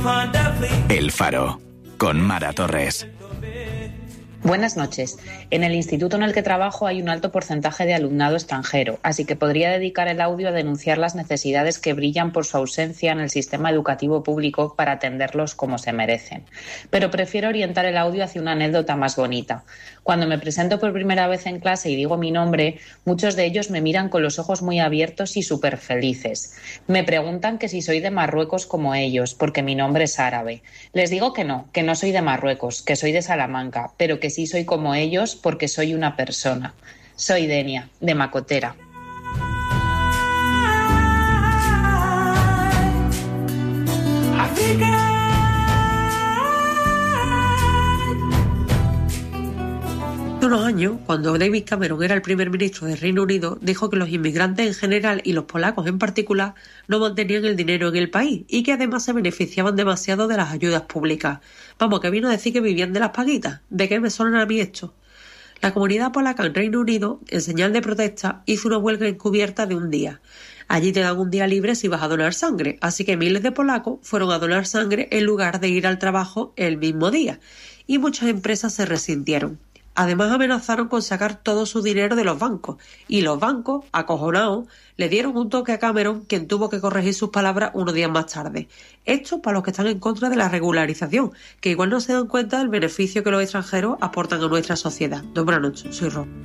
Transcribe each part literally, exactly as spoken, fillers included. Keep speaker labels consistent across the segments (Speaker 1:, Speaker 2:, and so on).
Speaker 1: El Faro, con Mara Torres.
Speaker 2: Buenas noches. En el instituto en el que trabajo hay un alto porcentaje de alumnado extranjero, así que podría dedicar el audio a denunciar las necesidades que brillan por su ausencia en el sistema educativo público para atenderlos como se merecen. Pero prefiero orientar el audio hacia una anécdota más bonita. Cuando me presento por primera vez en clase y digo mi nombre, muchos de ellos me miran con los ojos muy abiertos y súper felices. Me preguntan que si soy de Marruecos como ellos, porque mi nombre es árabe. Les digo que no, que no soy de Marruecos, que soy de Salamanca, pero que sí soy como ellos porque soy una persona. Soy Denia, de Macotera.
Speaker 3: Hace unos años, cuando David Cameron era el primer ministro del Reino Unido, dijo que los inmigrantes en general y los polacos en particular no mantenían el dinero en el país y que además se beneficiaban demasiado de las ayudas públicas. Vamos, que vino a decir que vivían de las paguitas. ¿De qué me suena a mí esto? La comunidad polaca en Reino Unido, en señal de protesta, hizo una huelga encubierta de un día. Allí te dan un día libre si vas a donar sangre, así que miles de polacos fueron a donar sangre en lugar de ir al trabajo el mismo día. Y muchas empresas se resintieron. Además amenazaron con sacar todo su dinero de los bancos, y los bancos, acojonados, le dieron un toque a Cameron, quien tuvo que corregir sus palabras unos días más tarde. Esto para los que están en contra de la regularización, que igual no se dan cuenta del beneficio que los extranjeros aportan a nuestra sociedad. Buenas noches, soy Ro.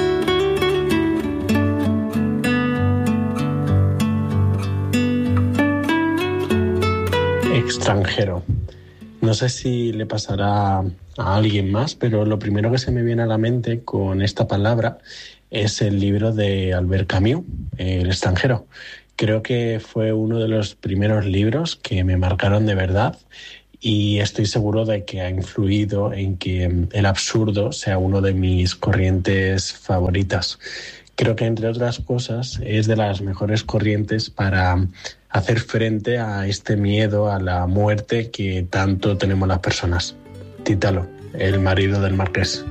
Speaker 4: Extranjero. No sé si le pasará a alguien más, pero lo primero que se me viene a la mente con esta palabra es el libro de Albert Camus, El extranjero. Creo que fue uno de los primeros libros que me marcaron de verdad y estoy seguro de que ha influido en que el absurdo sea uno de mis corrientes favoritas. Creo que, entre otras cosas, es de las mejores corrientes para hacer frente a este miedo a la muerte que tanto tenemos las personas. Títalo, el marido del marqués.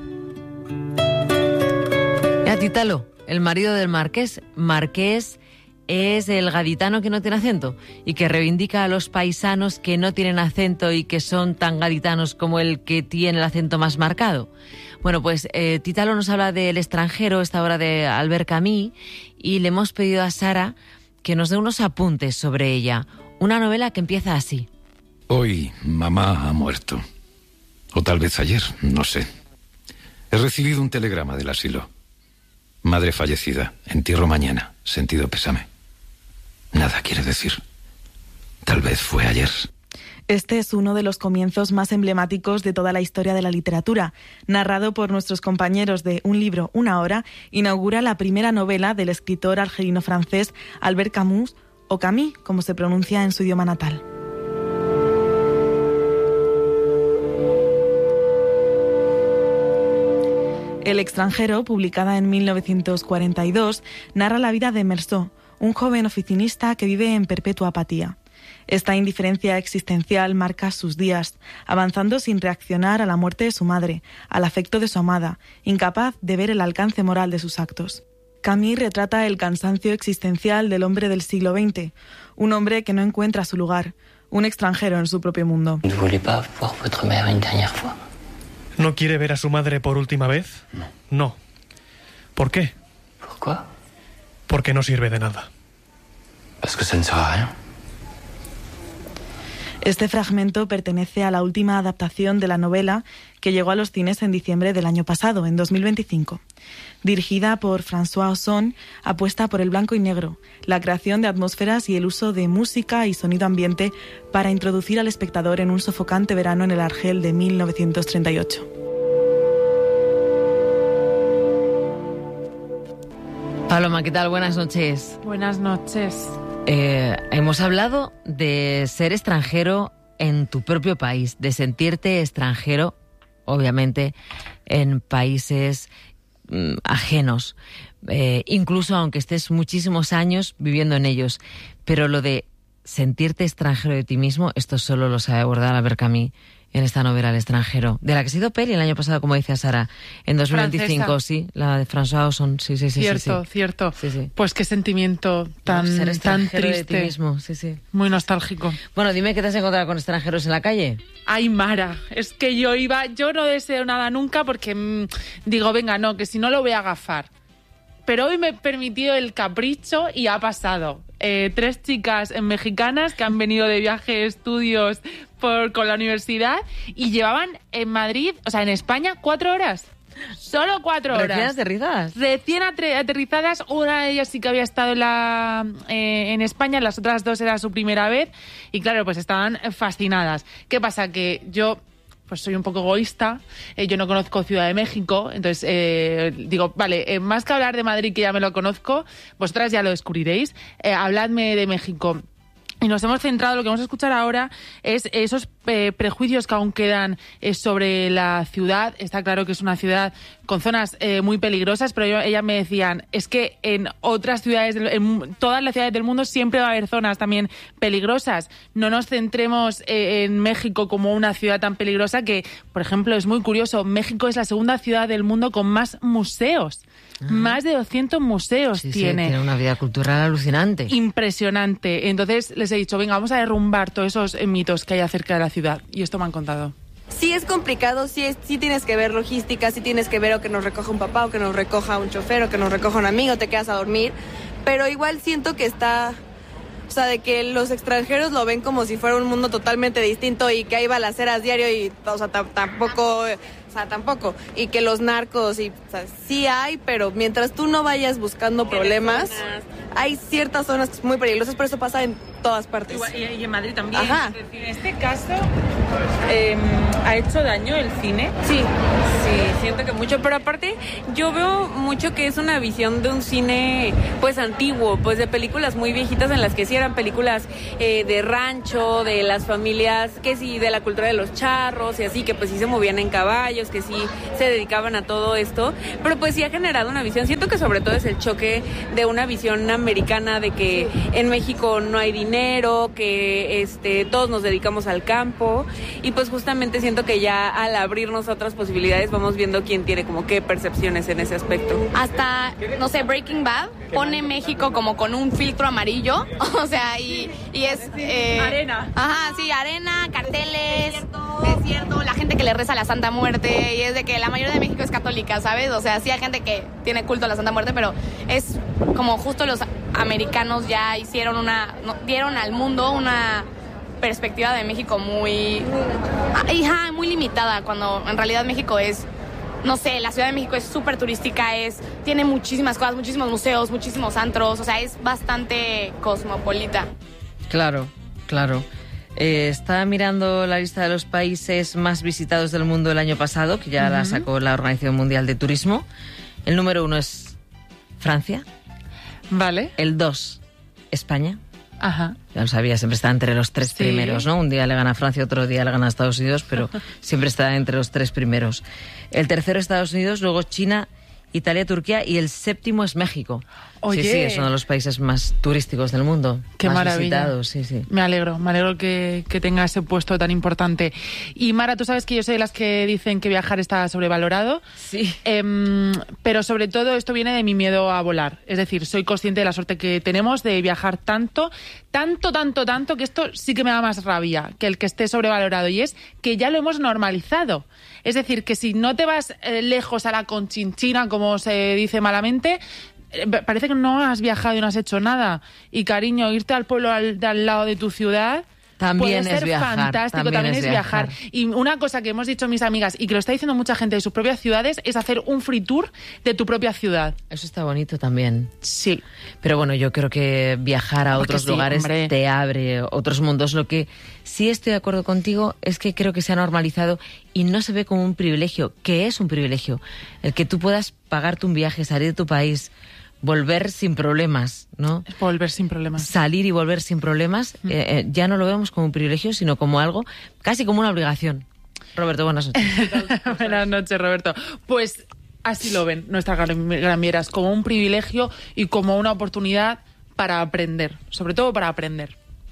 Speaker 5: Ya, Títalo, el marido del marqués. Marqués es el gaditano que no tiene acento y que reivindica a los paisanos que no tienen acento y que son tan gaditanos como el que tiene el acento más marcado. Bueno, pues eh, Títalo nos habla del extranjero, esta obra de Albert Camus, y le hemos pedido a Sara que nos dé unos apuntes sobre ella. Una novela que empieza así.
Speaker 6: Hoy mamá ha muerto. O tal vez ayer, no sé. He recibido un telegrama del asilo. Madre fallecida, entierro mañana, sentido pésame. Nada quiere decir. Tal vez fue ayer.
Speaker 7: Este es uno de los comienzos más emblemáticos de toda la historia de la literatura. Narrado por nuestros compañeros de Un libro, una hora, inaugura la primera novela del escritor argelino-francés Albert Camus, o Camus, como se pronuncia en su idioma natal. El extranjero, publicada en mil novecientos cuarenta y dos, narra la vida de Meursault, un joven oficinista que vive en perpetua apatía. Esta indiferencia existencial marca sus días, avanzando sin reaccionar a la muerte de su madre, al afecto de su amada, incapaz de ver el alcance moral de sus actos. Camus retrata el cansancio existencial del hombre del siglo veinte, un hombre que no encuentra su lugar, un extranjero en su propio mundo.
Speaker 8: ¿No quiere ver a su madre por última vez?
Speaker 9: No.
Speaker 8: No. ¿Por qué?
Speaker 9: ¿Por qué?
Speaker 8: Porque no sirve de nada.
Speaker 9: Es que ça ne sert à rien.
Speaker 7: Este fragmento pertenece a la última adaptación de la novela que llegó a los cines en diciembre del año pasado, en dos mil veinticinco. Dirigida por François Ozon, apuesta por el blanco y negro, la creación de atmósferas y el uso de música y sonido ambiente para introducir al espectador en un sofocante verano en el Argel de mil novecientos treinta y ocho.
Speaker 5: Paloma, ¿qué tal? Buenas noches.
Speaker 10: Buenas noches.
Speaker 5: Eh, hemos hablado de ser extranjero en tu propio país, de sentirte extranjero, obviamente, en países mm, ajenos, eh, incluso aunque estés muchísimos años viviendo en ellos. Pero lo de sentirte extranjero de ti mismo, esto solo lo sabe abordar Albert Camus en esta novela El extranjero, de la que se hizo peli el año pasado, como decía Sara, en dos mil veinticinco, Francesa. Sí, la de François Ozon, sí, sí, sí.
Speaker 10: Cierto,
Speaker 5: sí, sí.
Speaker 10: cierto.
Speaker 5: Sí, sí.
Speaker 10: Pues qué sentimiento tan,
Speaker 5: no, ser
Speaker 10: tan triste.
Speaker 5: De ti mismo, sí, sí.
Speaker 10: Muy nostálgico.
Speaker 5: Bueno, dime qué te has encontrado con extranjeros en la calle.
Speaker 10: Ay, Mara, es que yo iba, yo no deseo nada nunca porque mmm, digo, venga, no, que si no lo voy a agafar. Pero hoy me he permitido el capricho y ha pasado. Eh, tres chicas mexicanas que han venido de viaje de estudios por, con la universidad y llevaban en Madrid, o sea, en España, cuatro horas. Solo cuatro horas.
Speaker 5: ¿Recién aterrizadas?
Speaker 10: Recién aterrizadas. Una de ellas sí que había estado en, la, eh, en España, las otras dos era su primera vez. Y claro, pues estaban fascinadas. ¿Qué pasa? Que yo... pues soy un poco egoísta, eh, yo no conozco Ciudad de México, entonces eh, digo, vale, eh, más que hablar de Madrid, que ya me lo conozco, vosotras ya lo descubriréis, eh, habladme de México. Y nos hemos centrado, lo que vamos a escuchar ahora es esos eh, prejuicios que aún quedan eh, sobre la ciudad. Está claro que es una ciudad con zonas eh, muy peligrosas, pero yo, ellas me decían, es que en otras ciudades, en todas las ciudades del mundo siempre va a haber zonas también peligrosas. No nos centremos eh, en México como una ciudad tan peligrosa que, por ejemplo, es muy curioso, México es la segunda ciudad del mundo con más museos. Ah. Más de doscientos museos
Speaker 5: sí,
Speaker 10: tiene.
Speaker 5: Sí, tiene una vida cultural alucinante.
Speaker 10: Impresionante. Entonces les he dicho, venga, vamos a derrumbar todos esos mitos que hay acerca de la ciudad. Y esto me han contado.
Speaker 11: Sí es complicado, sí, es, sí tienes que ver logística, sí tienes que ver o que nos recoja un papá, o que nos recoja un chofer, o que nos recoja un amigo, te quedas a dormir. Pero igual siento que está... O sea, de que los extranjeros lo ven como si fuera un mundo totalmente distinto y que hay balaceras diario y, o sea, t- tampoco... O sea, tampoco. Y que los narcos, y, o sea, sí hay, pero mientras tú no vayas buscando problemas, hay ciertas zonas muy peligrosas, pero eso pasa en todas partes.
Speaker 10: Igual, y, y en Madrid también.
Speaker 11: Ajá.
Speaker 10: Es decir, en este caso, eh, ¿ha hecho daño el cine?
Speaker 11: Sí, sí, siento que mucho. Pero aparte, yo veo mucho que es una visión de un cine, pues, antiguo, pues, de películas muy viejitas en las que sí eran películas eh, de rancho, de las familias, que sí, de la cultura de los charros y así, que pues sí se movían en caballos, que sí se dedicaban a todo esto, pero pues sí ha generado una visión. Siento que sobre todo es el choque de una visión americana de que en México no hay dinero, que este todos nos dedicamos al campo, y pues justamente siento que ya al abrirnos a otras posibilidades vamos viendo quién tiene como qué percepciones en ese aspecto.
Speaker 12: Hasta, no sé, Breaking Bad pone México como con un filtro amarillo, o sea, y, y es... Eh,
Speaker 10: arena.
Speaker 12: Ajá, sí, arena, carteles, desierto, desierto, la gente que le reza a la Santa Muerte, y es de que la mayoría de México es católica, ¿sabes? O sea, sí hay gente que tiene culto a la Santa Muerte, pero es como justo los americanos ya hicieron una, no, dieron al mundo una perspectiva de México muy, ajá, muy limitada, cuando en realidad México es, no sé, la Ciudad de México es súper turística, es, tiene muchísimas cosas, muchísimos museos, muchísimos antros, o sea, es bastante cosmopolita.
Speaker 5: Claro, claro. Eh, está mirando la lista de los países más visitados del mundo el año pasado, que ya uh-huh. la sacó la Organización Mundial de Turismo. El número uno es Francia.
Speaker 10: Vale.
Speaker 5: El dos, España.
Speaker 10: Ajá.
Speaker 5: Ya lo sabía, siempre está entre los tres sí. primeros, ¿no? Un día le gana a Francia, otro día le gana a Estados Unidos, pero siempre está entre los tres primeros. El tercero, Estados Unidos, luego China, Italia, Turquía, y el séptimo es México.
Speaker 10: Oye.
Speaker 5: Sí, sí, es uno de los países más turísticos del mundo.
Speaker 10: Qué
Speaker 5: más
Speaker 10: maravilla.
Speaker 5: Visitados, sí, sí.
Speaker 10: Me alegro, me alegro que, que tenga ese puesto tan importante. Y Mara, tú sabes que yo soy de las que dicen que viajar está sobrevalorado.
Speaker 5: Sí.
Speaker 10: Eh, pero sobre todo esto viene de mi miedo a volar. Es decir, soy consciente de la suerte que tenemos de viajar tanto, tanto, tanto, tanto, que esto sí que me da más rabia que el que esté sobrevalorado. Y es que ya lo hemos normalizado. Es decir, que si no te vas eh, lejos a la Conchinchina, como se dice malamente, parece que no has viajado y no has hecho nada. Y cariño, irte al pueblo al, de al lado de tu ciudad
Speaker 5: también
Speaker 10: puede
Speaker 5: es
Speaker 10: ser
Speaker 5: viajar,
Speaker 10: fantástico,
Speaker 5: también,
Speaker 10: también
Speaker 5: es
Speaker 10: es viajar.
Speaker 5: viajar.
Speaker 10: Y una cosa que hemos dicho mis amigas y que lo está diciendo mucha gente de sus propias ciudades es hacer un free tour de tu propia ciudad.
Speaker 5: Eso está bonito también.
Speaker 10: Sí.
Speaker 5: Pero bueno, yo creo que viajar a
Speaker 10: Porque
Speaker 5: otros
Speaker 10: sí,
Speaker 5: lugares
Speaker 10: hombre.
Speaker 5: te abre otros mundos. Lo que sí estoy de acuerdo contigo es que creo que se ha normalizado y no se ve como un privilegio, que es un privilegio. El que tú puedas pagarte un viaje, salir de tu país, volver sin problemas, ¿no?
Speaker 10: Volver sin problemas.
Speaker 5: Salir y volver sin problemas, mm. eh, eh, ya no lo vemos como un privilegio, sino como algo, casi como una obligación. Roberto, buenas noches.
Speaker 10: Buenas noches, Roberto. Pues así lo ven nuestras gramieras, como un privilegio y como una oportunidad para aprender, sobre todo para aprender.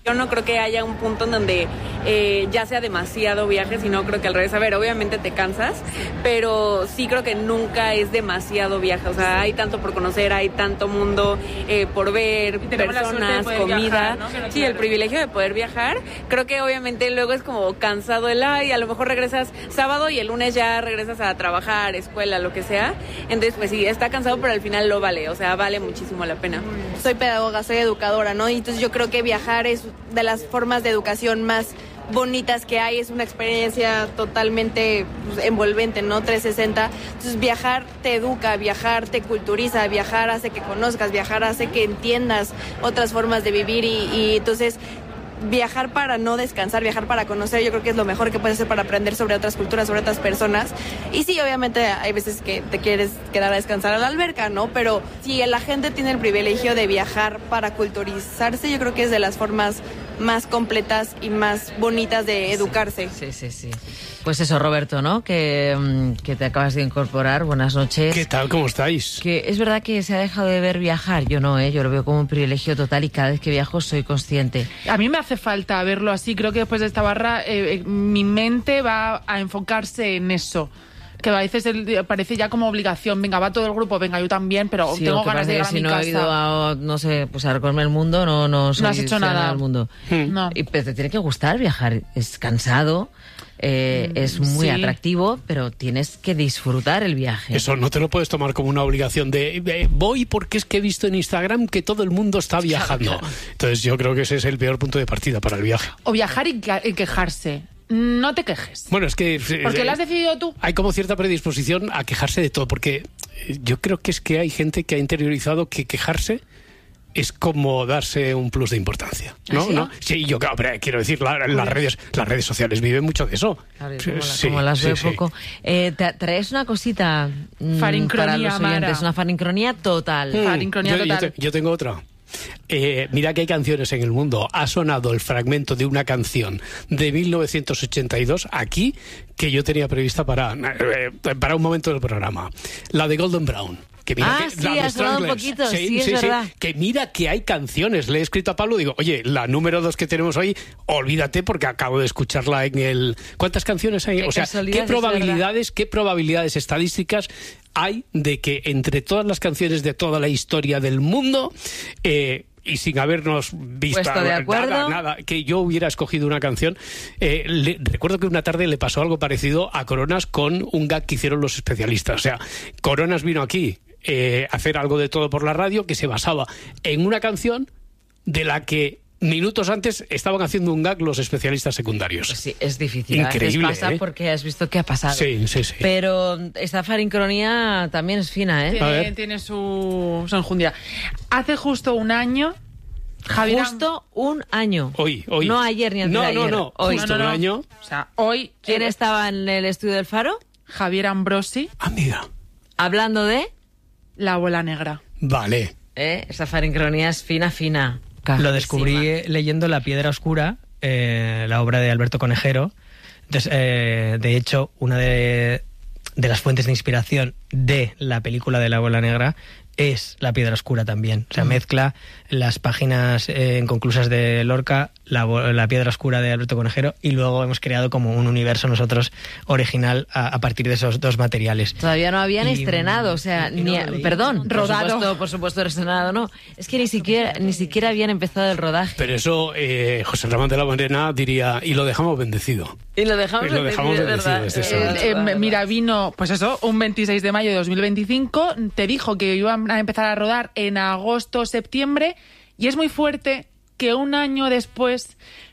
Speaker 11: Yo no creo que haya un punto en donde eh, ya sea demasiado viaje, sino creo que al revés. A ver, obviamente te cansas, pero sí creo que nunca es demasiado viaje. O sea, hay tanto por conocer, hay tanto mundo eh, por ver, personas, de comida. Viajar, ¿no? No sí, el privilegio de poder viajar. Creo que obviamente luego es como cansado el ay, a lo mejor regresas sábado y el lunes ya regresas a trabajar, escuela, lo que sea. Entonces, pues sí, está cansado, pero al final lo vale. O sea, vale muchísimo la pena.
Speaker 13: Soy pedagoga, soy educadora, ¿no? Y entonces yo creo que viajar es de las formas de educación más bonitas que hay, es una experiencia totalmente pues, envolvente, ¿no? trescientos sesenta. Entonces viajar te educa, viajar te culturiza, viajar hace que conozcas, viajar hace que entiendas otras formas de vivir y, y entonces viajar para no descansar, viajar para conocer, yo creo que es lo mejor que puedes hacer para aprender sobre otras culturas, sobre otras personas. Y sí, obviamente hay veces que te quieres quedar a descansar a la alberca, ¿no? Pero si la gente tiene el privilegio de viajar para culturizarse, yo creo que es de las formas más completas y más bonitas de educarse.
Speaker 5: Sí, sí, sí. Pues eso, Roberto, ¿no? Que, que te acabas de incorporar. Buenas noches.
Speaker 14: ¿Qué tal? ¿Cómo estáis?
Speaker 5: Que es verdad que se ha dejado de ver viajar. Yo no, ¿eh? Yo lo veo como un privilegio total y cada vez que viajo soy consciente.
Speaker 10: A mí me hace falta verlo así. Creo que después de esta barra eh, eh, mi mente va a enfocarse en eso. Que a veces el, parece ya como obligación. Venga, va todo el grupo, venga, yo también, pero
Speaker 5: sí,
Speaker 10: tengo ganas de ir a
Speaker 5: si
Speaker 10: mi
Speaker 5: no
Speaker 10: casa.
Speaker 5: Si no he ido a, no sé, pues a recorrerme el mundo, no, no, soy
Speaker 10: no has hecho nada
Speaker 5: al mundo.
Speaker 10: Hmm. No.
Speaker 5: Y, pero te tiene que gustar viajar. Es cansado, eh, mm, es muy sí. atractivo, pero tienes que disfrutar el viaje.
Speaker 14: Eso no te lo puedes tomar como una obligación de, de voy porque es que he visto en Instagram que todo el mundo está viajando. Claro, claro. Entonces yo creo que ese es el peor punto de partida para el viaje.
Speaker 10: O viajar y, y quejarse. No te quejes.
Speaker 14: Bueno, es que...
Speaker 10: Porque lo has decidido tú.
Speaker 14: Hay como cierta predisposición a quejarse de todo, porque yo creo que es que hay gente que ha interiorizado que quejarse es como darse un plus de importancia, ¿no? ¿Sí? ¿No? Sí, yo hombre, quiero decir, la, las redes las redes sociales viven mucho de eso.
Speaker 5: Claro, como, la, sí, como las veo sí, poco. Sí. Eh, te traes una cosita mmm, para los oyentes, Mara. Una farincronía total.
Speaker 14: Hmm,
Speaker 10: farincronía
Speaker 14: yo,
Speaker 10: total.
Speaker 14: Yo, te, yo tengo otra. Eh, mira que hay canciones en el mundo. Ha sonado el fragmento de una canción de mil novecientos ochenta y dos aquí que yo tenía prevista para, eh, para un momento del programa. La de Golden Brown. Que mira
Speaker 5: ah,
Speaker 14: que,
Speaker 5: sí, ha sonado un poquito, sí, sí, es
Speaker 14: sí,
Speaker 5: verdad.
Speaker 14: Sí, que mira que hay canciones. Le he escrito a Pablo, digo, oye, la número dos que tenemos hoy, olvídate porque acabo de escucharla en el... ¿Cuántas canciones hay?
Speaker 5: Qué
Speaker 14: o sea, ¿qué probabilidades, qué probabilidades estadísticas hay de que entre todas las canciones de toda la historia del mundo... Eh, y sin habernos visto nada, nada, que yo hubiera escogido una canción. Eh, le, recuerdo que una tarde le pasó algo parecido a Coronas con un gag que hicieron los especialistas. O sea, Coronas vino aquí eh, a hacer algo de todo por la radio que se basaba en una canción de la que minutos antes estaban haciendo un gag los especialistas secundarios.
Speaker 5: Pues sí, es difícil.
Speaker 14: Increíble,
Speaker 5: a veces pasa
Speaker 14: ¿eh?
Speaker 5: Porque has visto qué ha pasado.
Speaker 14: Sí, sí, sí.
Speaker 5: Pero esta farincronía también es fina, ¿eh?
Speaker 10: Tiene, tiene su, su enjundia. Hace justo un año...
Speaker 5: Javier, justo un año.
Speaker 14: Hoy, hoy.
Speaker 5: No ayer ni antes
Speaker 14: no,
Speaker 5: de ayer.
Speaker 14: No, no,
Speaker 5: hoy.
Speaker 14: Justo
Speaker 10: no, no, no.
Speaker 14: un año.
Speaker 10: O sea, hoy...
Speaker 5: ¿Quién eh, estaba en el estudio del Faro?
Speaker 10: Javier Ambrosi.
Speaker 14: Ah, mira.
Speaker 5: Hablando de...
Speaker 10: La bola negra.
Speaker 14: Vale.
Speaker 5: ¿Eh? Esa farincronía es fina, fina. Cajísima.
Speaker 15: Lo descubrí leyendo La Piedra Oscura, eh, la obra de Alberto Conejero. Entonces, eh, de hecho, una de, de las fuentes de inspiración de la película de La bola negra es La Piedra Oscura también. O sea, mm. mezcla las páginas eh, inconclusas de Lorca, la, la Piedra Oscura de Alberto Conejero, y luego hemos creado como un universo nosotros original a, a partir de esos dos materiales.
Speaker 5: Todavía no habían y, estrenado, o sea, ni,
Speaker 15: no
Speaker 5: a, perdón,
Speaker 10: rodado.
Speaker 5: Por supuesto, por supuesto estrenado, no. Es que ni siquiera ni siquiera habían empezado el rodaje.
Speaker 14: Pero eso, eh, José Ramón de la Morena diría, y lo dejamos bendecido.
Speaker 5: Y lo dejamos,
Speaker 14: y lo dejamos bendecido. bendecido
Speaker 10: eh, eh, mira, vino, pues eso, un veintiséis de mayo de dos mil veinticinco, te dijo que iban a empezar a rodar en agosto, septiembre, y es muy fuerte que un año después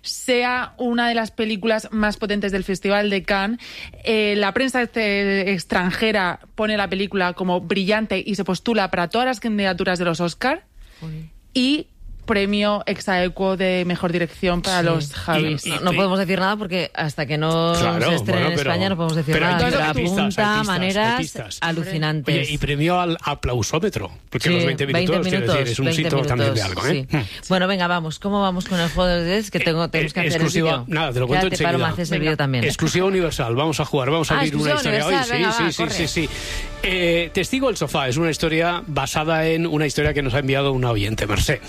Speaker 10: sea una de las películas más potentes del Festival de Cannes. Eh, la prensa este, extranjera pone la película como brillante y se postula para todas las candidaturas de los Oscar. Uy. Y premio ex aequo de mejor dirección para sí. los Javis.
Speaker 5: No, no podemos decir nada porque hasta que no
Speaker 14: claro,
Speaker 5: se estrene
Speaker 14: bueno,
Speaker 5: en
Speaker 14: pero,
Speaker 5: España no podemos decir
Speaker 14: pero
Speaker 5: nada.
Speaker 14: Pero
Speaker 5: apunta
Speaker 14: artistas,
Speaker 5: maneras
Speaker 14: artistas.
Speaker 5: alucinantes.
Speaker 14: Oye, y premio al aplausómetro, porque
Speaker 5: sí,
Speaker 14: los veinte minutos,
Speaker 5: veinte minutos
Speaker 14: quiero decir, es un sitio
Speaker 5: minutos,
Speaker 14: también de algo. ¿eh?
Speaker 5: Sí. Bueno, venga, vamos. ¿Cómo vamos con el juego de diez? Que tengo, tenemos que hacer
Speaker 14: exclusiva,
Speaker 5: el vídeo.
Speaker 14: Nada, te lo cuento
Speaker 5: Quédate,
Speaker 14: enseguida.
Speaker 5: Paloma, haces el vídeo también.
Speaker 14: Exclusiva universal. Vamos a jugar, vamos a
Speaker 5: ah,
Speaker 14: abrir una historia
Speaker 5: hoy.
Speaker 14: Sí,
Speaker 5: venga,
Speaker 14: sí,
Speaker 5: va,
Speaker 14: sí, sí, sí. Eh, Testigo el sofá es una historia basada en una historia que nos ha enviado una oyente, Mercé.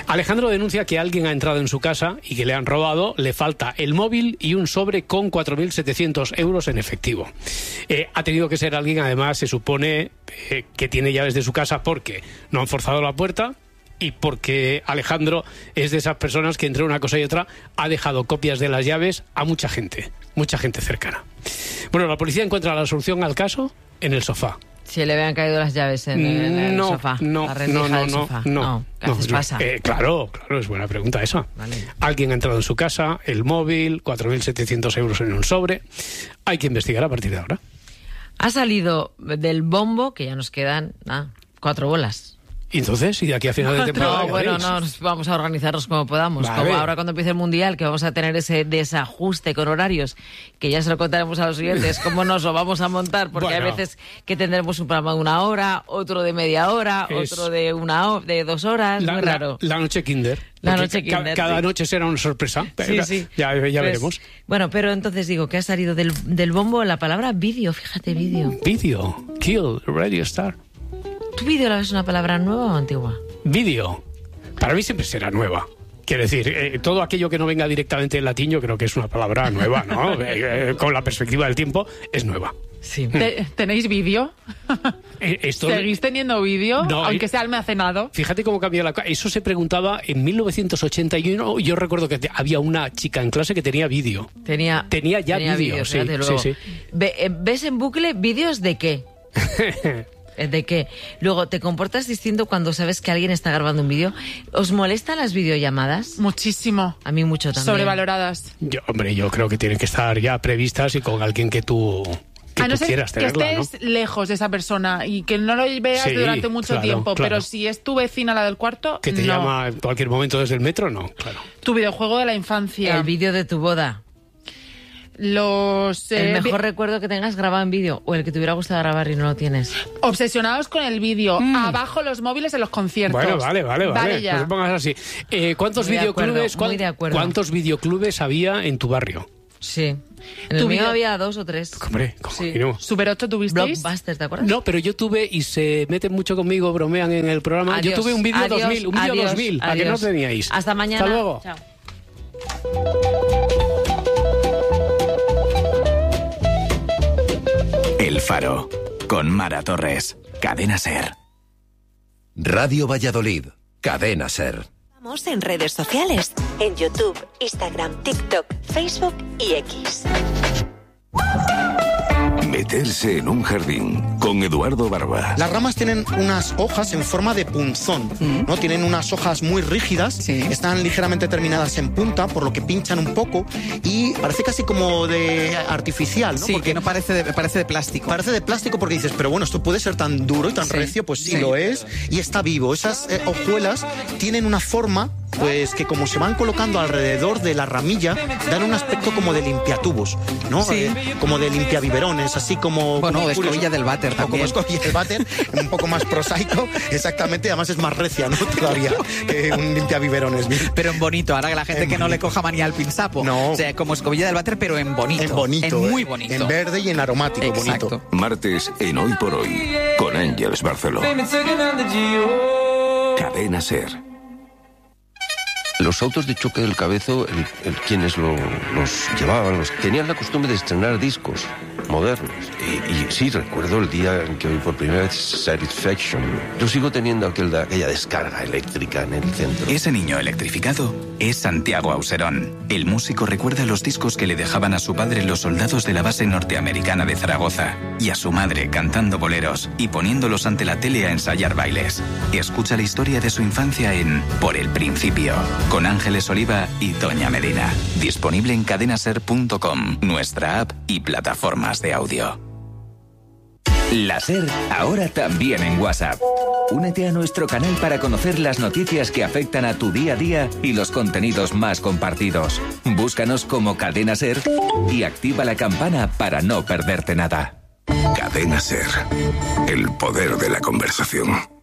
Speaker 14: Alejandro denuncia que alguien ha entrado en su casa y que le han robado, le falta el móvil y un sobre con cuatro mil setecientos euros en efectivo. Eh, ha tenido que ser alguien, además, se supone eh, que tiene llaves de su casa porque no han forzado la puerta y porque Alejandro es de esas personas que entre una cosa y otra ha dejado copias de las llaves a mucha gente, mucha gente cercana. Bueno, la policía encuentra la solución al caso en el sofá.
Speaker 5: Si le habían caído las llaves en, en el
Speaker 14: no,
Speaker 5: sofá,
Speaker 14: no,
Speaker 5: la rendija
Speaker 14: no, no,
Speaker 5: del sofá.
Speaker 14: No,
Speaker 5: no, ¿qué
Speaker 14: no,
Speaker 5: haces?
Speaker 14: no,
Speaker 5: Pasa.
Speaker 14: Eh, claro, claro, es buena pregunta esa.
Speaker 5: Vale.
Speaker 14: Alguien ha entrado en su casa, el móvil, cuatro mil setecientos euros en un sobre. Hay que investigar a partir de ahora.
Speaker 5: Ha salido del bombo, que ya nos quedan ah, cuatro bolas.
Speaker 14: ¿Y entonces? ¿Y de aquí a final de temporada?
Speaker 5: No, bueno, no, nos vamos a organizarnos como podamos.
Speaker 14: Vale.
Speaker 5: Como ahora cuando empiece el Mundial, que vamos a tener ese desajuste con horarios, que ya se lo contaremos a los oyentes, cómo nos lo vamos a montar, porque
Speaker 14: bueno.
Speaker 5: hay veces que tendremos un programa de una hora, otro de media hora,
Speaker 14: Es...
Speaker 5: otro de una ho- de dos horas,
Speaker 14: La,
Speaker 5: muy
Speaker 14: la,
Speaker 5: raro.
Speaker 14: la noche Kinder.
Speaker 5: La
Speaker 14: Porque
Speaker 5: noche
Speaker 14: ca-
Speaker 5: Kinder,
Speaker 14: Cada
Speaker 5: sí.
Speaker 14: noche será una sorpresa.
Speaker 5: Sí, sí.
Speaker 14: Ya, ya
Speaker 5: Pues,
Speaker 14: veremos.
Speaker 5: Bueno, pero entonces digo que ha salido del, del bombo la palabra vídeo, fíjate, vídeo.
Speaker 14: Vídeo. Kill, Radio Star.
Speaker 5: ¿Tu vídeo la ves una palabra nueva o antigua?
Speaker 14: Vídeo. Para mí siempre será nueva. Quiero decir, eh, todo aquello que no venga directamente en latín, yo creo que es una palabra nueva, ¿no? eh, eh, con la perspectiva del tiempo, es nueva.
Speaker 5: Sí.
Speaker 10: ¿Te- ¿Tenéis vídeo?
Speaker 14: Eh, esto,
Speaker 10: ¿Seguís teniendo vídeo?
Speaker 14: No,
Speaker 10: aunque
Speaker 14: eh,
Speaker 10: sea almacenado.
Speaker 14: Fíjate cómo cambió la cosa. Eso se preguntaba en mil novecientos ochenta y uno. Yo recuerdo que te- había una chica en clase que tenía vídeo.
Speaker 5: Tenía,
Speaker 14: Tenía ya
Speaker 5: tenía
Speaker 14: vídeo,
Speaker 5: vídeos,
Speaker 14: sí,
Speaker 5: fíjate,
Speaker 14: sí,
Speaker 5: luego.
Speaker 14: sí.
Speaker 5: Ve- eh, ¿Ves en bucle vídeos de qué? ¿De qué? Luego, ¿te comportas distinto cuando sabes que alguien está grabando un vídeo? ¿Os molestan las videollamadas?
Speaker 10: Muchísimo.
Speaker 5: A mí mucho también.
Speaker 10: Sobrevaloradas.
Speaker 14: Yo, hombre, yo creo que tienen que estar ya previstas y con alguien que tú, que
Speaker 10: A no
Speaker 14: tú
Speaker 10: ser
Speaker 14: quieras
Speaker 10: que
Speaker 14: tenerla, ¿no?
Speaker 10: estés lejos de esa persona y que no lo veas
Speaker 14: Sí,
Speaker 10: durante mucho
Speaker 14: claro,
Speaker 10: tiempo,
Speaker 14: claro.
Speaker 10: pero si es tu vecina la del cuarto,
Speaker 14: Que te
Speaker 10: no.
Speaker 14: llama en cualquier momento desde el metro, no, claro.
Speaker 10: Tu videojuego de la infancia.
Speaker 5: El vídeo de tu boda.
Speaker 10: Los
Speaker 5: El
Speaker 10: eh,
Speaker 5: mejor
Speaker 10: vi-
Speaker 5: recuerdo que tengas grabado en vídeo o el que te hubiera gustado grabar y no lo tienes.
Speaker 10: obsesionados con el vídeo. Abajo los móviles en los conciertos.
Speaker 14: Bueno, vale, vale, vale.
Speaker 10: ya.
Speaker 14: No te pongas así. Eh, ¿Cuántos
Speaker 5: Muy de
Speaker 14: videoclubes,
Speaker 5: acuerdo, muy de acuerdo.
Speaker 14: ¿Cuántos videoclubes había en tu barrio?
Speaker 5: Sí. En el
Speaker 10: Tu
Speaker 5: mío
Speaker 10: vídeo-
Speaker 5: había dos o tres.
Speaker 14: Hombre, ¿cómo
Speaker 5: Sí.
Speaker 14: que no?
Speaker 10: Super ocho tuvisteis.
Speaker 5: Blockbusters, ¿te acuerdas?
Speaker 14: No, pero yo tuve, y se meten mucho conmigo, bromean en el programa,
Speaker 5: Adiós,
Speaker 14: yo tuve un vídeo
Speaker 5: adiós,
Speaker 14: dos mil, un vídeo
Speaker 5: adiós,
Speaker 14: dos mil, ¿a que no
Speaker 5: adiós.
Speaker 14: teníais?
Speaker 5: Hasta mañana.
Speaker 14: Hasta luego.
Speaker 5: Chao.
Speaker 1: El Faro, con Mara Torres. Cadena SER.
Speaker 16: Radio Valladolid. Cadena SER.
Speaker 17: Estamos en redes sociales, en YouTube, Instagram, TikTok, Facebook y X.
Speaker 18: Meterse en un jardín con Eduardo Barba.
Speaker 19: Las ramas tienen unas hojas en forma de punzón, ¿no? Tienen unas hojas muy rígidas, están ligeramente terminadas en punta, por lo que pinchan un poco y parece casi como de artificial, ¿no?
Speaker 20: Sí,
Speaker 19: porque
Speaker 20: que no parece de, parece de plástico.
Speaker 19: Parece de plástico porque dices, pero bueno, esto puede ser tan duro y tan
Speaker 20: Sí,
Speaker 19: recio, pues sí,
Speaker 20: sí.
Speaker 19: lo es, y está vivo. Esas eh, hojuelas tienen una forma, pues que como se van colocando alrededor de la ramilla, dan un aspecto como de limpiatubos, ¿no?
Speaker 20: Sí.
Speaker 19: Eh, como de limpiabiberones, así como...
Speaker 20: Bueno,
Speaker 19: como
Speaker 20: escobilla
Speaker 19: curioso.
Speaker 20: del váter
Speaker 19: O como
Speaker 20: también.
Speaker 19: escobilla del váter, un poco más prosaico, exactamente, además es más recia, ¿no? Todavía que un limpiabiberones. Bien.
Speaker 20: Pero en bonito, ahora que la gente
Speaker 19: En
Speaker 20: que no le
Speaker 19: bonito.
Speaker 20: coja manía al pinsapo.
Speaker 19: No.
Speaker 20: O sea, como escobilla del váter, pero en bonito.
Speaker 19: En bonito.
Speaker 20: En muy
Speaker 19: eh,
Speaker 20: bonito.
Speaker 19: En verde y en aromático,
Speaker 20: Exacto.
Speaker 19: bonito.
Speaker 18: Martes en Hoy por Hoy con Ángeles Barceló. Cadena SER.
Speaker 21: Los autos de choque del Cabezo, el, el- quienes lo- los llevaban, los, tenían la costumbre de estrenar discos modernos. Y, y sí, recuerdo el día en que oí por primera vez Satisfaction. Yo sigo teniendo aquel, aquella descarga eléctrica en el centro.
Speaker 1: Ese niño electrificado es Santiago Auserón. El músico recuerda los discos que le dejaban a su padre los soldados de la base norteamericana de Zaragoza y a su madre cantando boleros y poniéndolos ante la tele a ensayar bailes. Escucha la historia de su infancia en Por el Principio, con Ángeles Oliva y Toña Medina. Disponible en cadenaser punto com, nuestra app y plataformas de audio.
Speaker 22: La SER, ahora también en WhatsApp. Únete a nuestro canal para conocer las noticias que afectan a tu día a día y los contenidos más compartidos. Búscanos como Cadena SER y activa la campana para no perderte nada.
Speaker 18: Cadena SER. El poder de la conversación.